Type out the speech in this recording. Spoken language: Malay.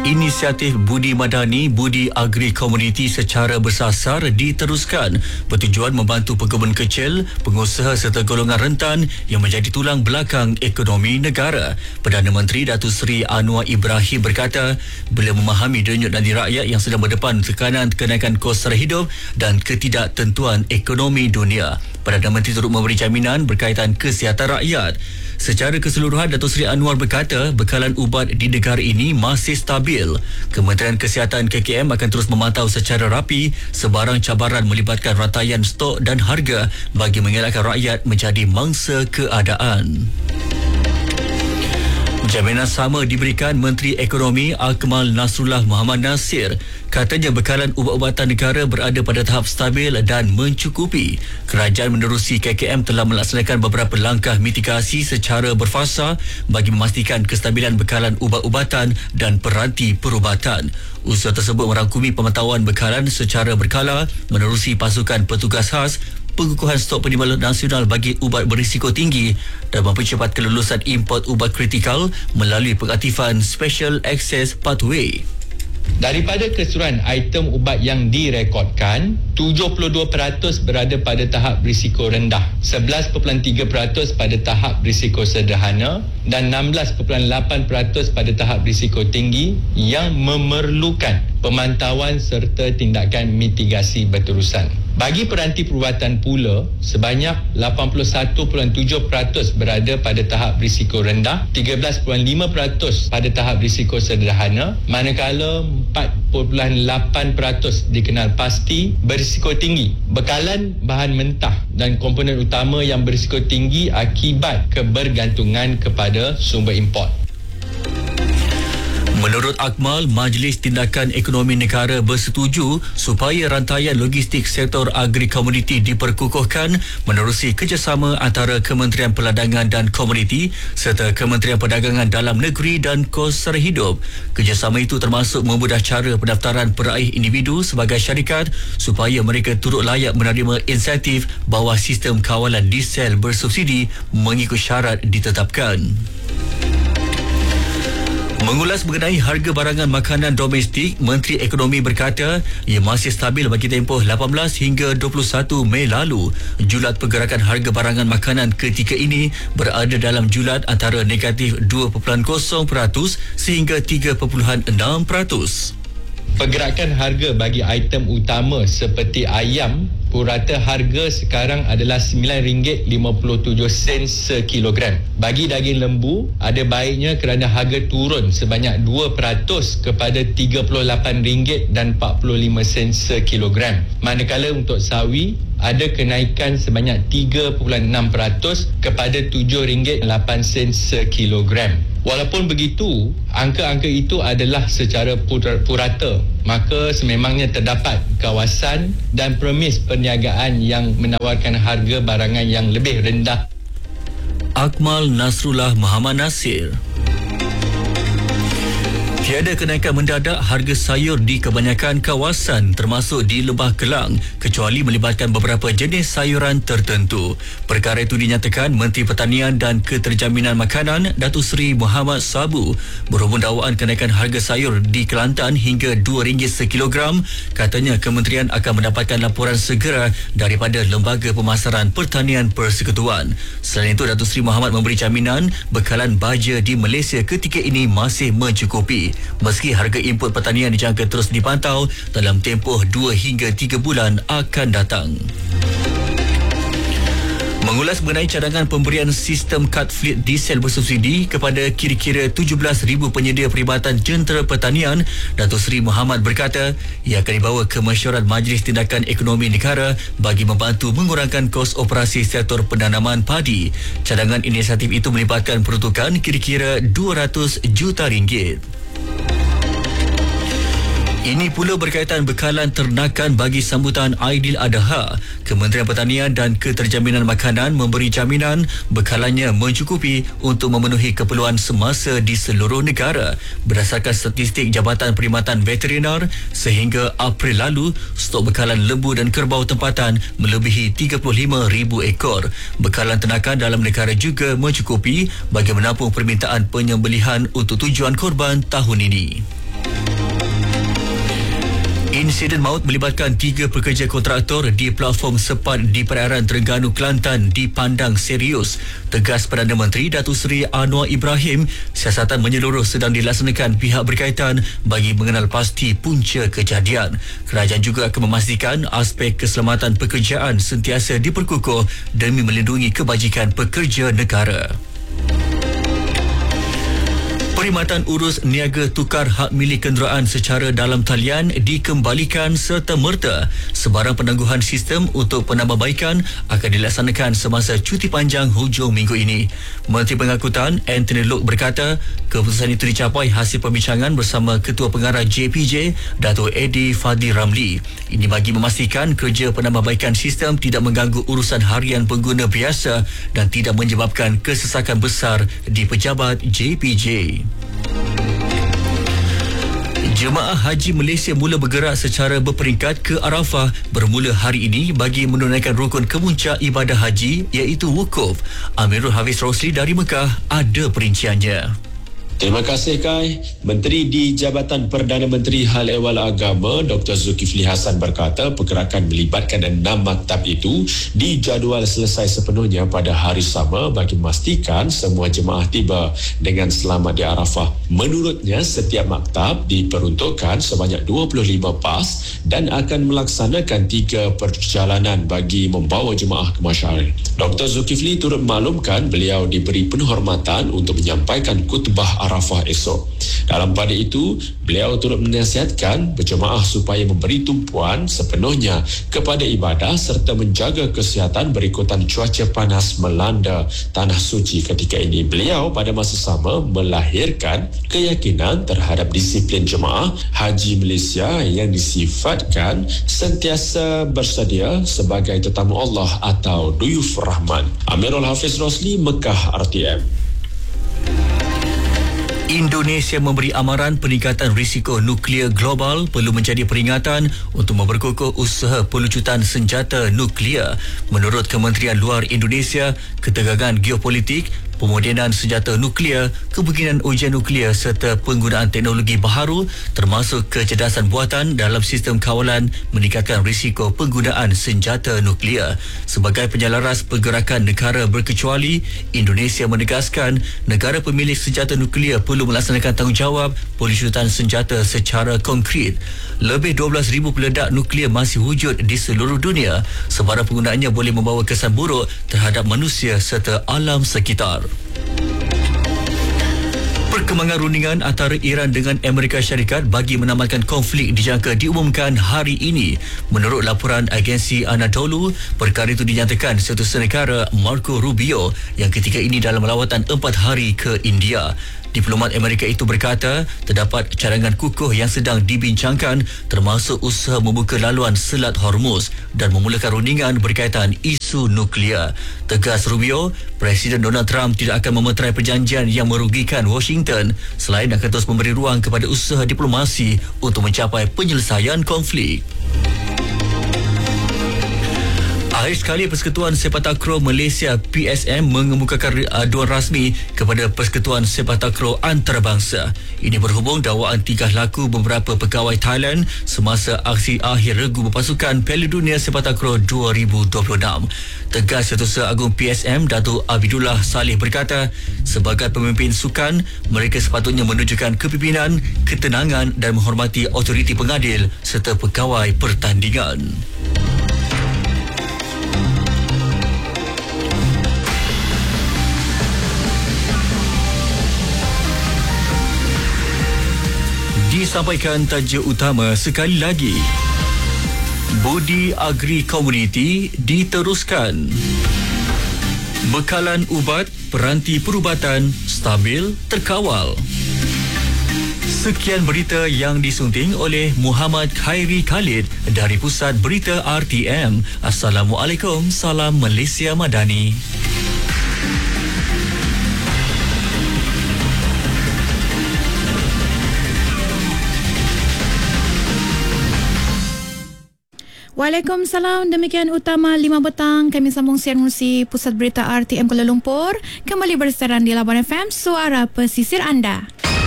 Inisiatif Budi Madani Budi Agri Komuniti secara bersasar diteruskan bertujuan membantu pekebun kecil, pengusaha serta golongan rentan yang menjadi tulang belakang ekonomi negara. Perdana Menteri Datuk Seri Anwar Ibrahim berkata, beliau memahami denyut nadi rakyat yang sedang berdepan tekanan kenaikan kos sara hidup dan ketidaktentuan ekonomi dunia. Perdana Menteri turut memberi jaminan berkaitan kesihatan rakyat. Secara keseluruhan, Datuk Seri Anwar berkata bekalan ubat di negara ini masih stabil. Kementerian Kesihatan KKM akan terus memantau secara rapi sebarang cabaran melibatkan rantaian stok dan harga bagi mengelakkan rakyat menjadi mangsa keadaan. Jaminan sama diberikan Menteri Ekonomi Akmal Nasrullah Mohamad Nasir. Katanya bekalan ubat-ubatan negara berada pada tahap stabil dan mencukupi. Kerajaan menerusi KKM telah melaksanakan beberapa langkah mitigasi secara berfasa bagi memastikan kestabilan bekalan ubat-ubatan dan peranti perubatan. Usaha tersebut merangkumi pemantauan bekalan secara berkala menerusi pasukan petugas khas, pengukuhan stok penimbalan nasional bagi ubat berisiko tinggi dan mempercepat kelulusan import ubat kritikal melalui pengaktifan Special Access Pathway. Daripada keseluruhan item ubat yang direkodkan, 72% berada pada tahap risiko rendah, 11.3% pada tahap risiko sederhana dan 16.8% pada tahap risiko tinggi yang memerlukan pemantauan serta tindakan mitigasi berterusan. Bagi peranti perubatan pula, sebanyak 81.7% berada pada tahap risiko rendah, 13.5% pada tahap risiko sederhana, manakala 4.8% dikenal pasti berisiko tinggi. Bekalan bahan mentah dan komponen utama yang berisiko tinggi akibat kebergantungan kepada sumber import. Menurut Akmal, Majlis Tindakan Ekonomi Negara bersetuju supaya rantaian logistik sektor agri-komuniti diperkukuhkan menerusi kerjasama antara Kementerian Perdagangan dan Komuniti serta Kementerian Perdagangan Dalam Negeri dan Kos Sara Hidup. Kerjasama itu termasuk memudah cara pendaftaran peraih individu sebagai syarikat supaya mereka turut layak menerima insentif bawah sistem kawalan diesel bersubsidi mengikut syarat ditetapkan. Mengulas mengenai harga barangan makanan domestik, Menteri Ekonomi berkata ia masih stabil bagi tempoh 18 hingga 21 Mei lalu. Julat pergerakan harga barangan makanan ketika ini berada dalam julat antara negatif 2.0% sehingga 3.6%. Pergerakan harga bagi item utama seperti ayam, purata harga sekarang adalah RM9.57 sekilogram. Bagi daging lembu, ada baiknya kerana harga turun sebanyak 2% kepada RM38.45 sekilogram. Manakala untuk sawi, ada kenaikan sebanyak 3.6% kepada RM7.08 sekilogram. Walaupun begitu, angka-angka itu adalah secara purata, maka sememangnya terdapat kawasan dan premis perniagaan yang menawarkan harga barangan yang lebih rendah. Akmal Nasrullah Mohamad Nasir. Tiada kenaikan mendadak harga sayur di kebanyakan kawasan termasuk di Lembah Kelang kecuali melibatkan beberapa jenis sayuran tertentu. Perkara itu dinyatakan Menteri Pertanian dan Keterjaminan Makanan Datuk Seri Muhammad Sabu berhubung dakwaan kenaikan harga sayur di Kelantan hingga RM2 sekilogram. Katanya kementerian akan mendapatkan laporan segera daripada Lembaga Pemasaran Pertanian Persekutuan. Selain itu, Datuk Seri Muhammad memberi jaminan bekalan baja di Malaysia ketika ini masih mencukupi. Meski harga input pertanian dijangka terus dipantau dalam tempoh 2 hingga 3 bulan akan datang. Mengulas mengenai cadangan pemberian sistem kad fleet diesel bersubsidi kepada kira-kira 17,000 penyedia perkhidmatan jentera pertanian, Datuk Seri Muhammad berkata ia akan dibawa ke mesyuarat Majlis Tindakan Ekonomi Negara bagi membantu mengurangkan kos operasi sektor penanaman padi. Cadangan inisiatif itu melibatkan peruntukan kira-kira RM200 juta. Ini pula berkaitan bekalan ternakan bagi sambutan Aidiladha. Kementerian Pertanian dan Keterjaminan Makanan memberi jaminan bekalannya mencukupi untuk memenuhi keperluan semasa di seluruh negara. Berdasarkan statistik Jabatan Perkhidmatan Veterinar, sehingga April lalu, stok bekalan lembu dan kerbau tempatan melebihi 35,000 ekor. Bekalan ternakan dalam negara juga mencukupi bagi menampung permintaan penyembelihan untuk tujuan korban tahun ini. Insiden maut melibatkan 3 pekerja kontraktor di platform sepat di perairan Terengganu, Kelantan dipandang serius. Tegas Perdana Menteri Datuk Seri Anwar Ibrahim, siasatan menyeluruh sedang dilaksanakan pihak berkaitan bagi mengenal pasti punca kejadian. Kerajaan juga akan memastikan aspek keselamatan pekerjaan sentiasa diperkukuh demi melindungi kebajikan pekerja negara. Perkhidmatan urus niaga tukar hak milik kenderaan secara dalam talian dikembalikan serta-merta. Sebarang penangguhan sistem untuk penambahbaikan akan dilaksanakan semasa cuti panjang hujung minggu ini. Menteri Pengangkutan Anthony Loke berkata, keputusan itu dicapai hasil perbincangan bersama Ketua Pengarah JPJ, Dato' Eddie Fadli Ramli. Ini bagi memastikan kerja penambahbaikan sistem tidak mengganggu urusan harian pengguna biasa dan tidak menyebabkan kesesakan besar di pejabat JPJ. Jemaah Haji Malaysia mula bergerak secara berperingkat ke Arafah bermula hari ini bagi menunaikan rukun kemuncak ibadah haji iaitu wukuf. Amirul Hafiz Rosli dari Mekah ada perinciannya. Terima kasih Kai. Menteri di Jabatan Perdana Menteri Hal Ehwal Agama Dr. Zulkifli Hasan berkata pergerakan melibatkan 6 maktab itu dijadual selesai sepenuhnya pada hari sama bagi memastikan semua jemaah tiba dengan selamat di Arafah. Menurutnya setiap maktab diperuntukkan sebanyak 25 bas dan akan melaksanakan 3 perjalanan bagi membawa jemaah ke Masyar. Dr. Zulkifli turut maklumkan beliau diberi penuh hormatan untuk menyampaikan khutbah Arafah esok. Dalam pada itu, beliau turut menasihatkan berjemaah supaya memberi tumpuan sepenuhnya kepada ibadah serta menjaga kesihatan berikutan cuaca panas melanda Tanah Suci ketika ini. Beliau pada masa sama melahirkan keyakinan terhadap disiplin jemaah Haji Malaysia yang disifatkan sentiasa bersedia sebagai tetamu Allah atau Duyuf Rahman. Amirul Hafiz Rosli, Mekah, RTM. Indonesia memberi amaran peningkatan risiko nuklear global perlu menjadi peringatan untuk memperkukuh usaha pelucutan senjata nuklear. Menurut Kementerian Luar Indonesia, ketegangan geopolitik, pemodenan senjata nuklear, kemungkinan ujian nuklear serta penggunaan teknologi baharu termasuk kecerdasan buatan dalam sistem kawalan meningkatkan risiko penggunaan senjata nuklear. Sebagai penyelaras pergerakan negara berkecuali, Indonesia menegaskan negara pemilik senjata nuklear perlu melaksanakan tanggungjawab pelucutan senjata secara konkret. Lebih 12,000 peledak nuklear masih wujud di seluruh dunia. Sebarang penggunaannya boleh membawa kesan buruk terhadap manusia serta alam sekitar. Perkembangan rundingan antara Iran dengan Amerika Syarikat bagi menamatkan konflik dijangka diumumkan hari ini. Menurut laporan agensi Anadolu, perkara itu dinyatakan Setiausaha Negara Marco Rubio yang ketika ini dalam lawatan 4 hari ke India. Diplomat Amerika itu berkata terdapat cadangan kukuh yang sedang dibincangkan termasuk usaha membuka laluan Selat Hormuz dan memulakan rundingan berkaitan isu nuklear. Tegas Rubio, Presiden Donald Trump tidak akan memeterai perjanjian yang merugikan Washington selain akan terus memberi ruang kepada usaha diplomasi untuk mencapai penyelesaian konflik. Akhir sekali, Persekutuan Sepak Takraw Malaysia PSM mengemukakan aduan rasmi kepada Persekutuan Sepak Takraw Antarabangsa. Ini berhubung dakwaan tingkah laku beberapa pegawai Thailand semasa aksi akhir regu berpasukan Piala Dunia Sepak Takraw 2026. Tegas Setiausaha Agung PSM Datuk Abidullah Saleh berkata, sebagai pemimpin sukan, mereka sepatutnya menunjukkan kepimpinan, ketenangan dan menghormati autoriti pengadil serta pegawai pertandingan. Disampaikan tajuk utama sekali lagi. Budi Agri Community diteruskan. Bekalan ubat, peranti perubatan stabil terkawal. Sekian berita yang disunting oleh Muhammad Khairi Khalid dari Pusat Berita RTM. Assalamualaikum, salam Malaysia Madani. Waalaikumsalam. Demikian utama 5 petang. Kami sambung siaran musi Pusat Berita RTM Kuala Lumpur. Kembali bersiaran di Labuan FM, suara pesisir anda.